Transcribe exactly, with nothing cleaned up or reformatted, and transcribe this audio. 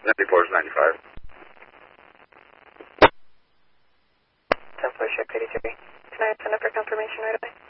ninety-four is ninety-five. ten four, ship eighty-three. Can I send up for confirmation right away?